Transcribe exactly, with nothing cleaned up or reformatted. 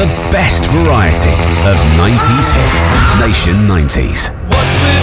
The best variety of nineties hits. Nation nineties. What's with